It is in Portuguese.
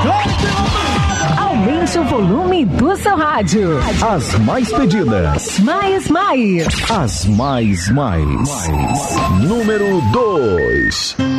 Aumente o volume do seu rádio. As mais pedidas. Mais. As mais. Número 2.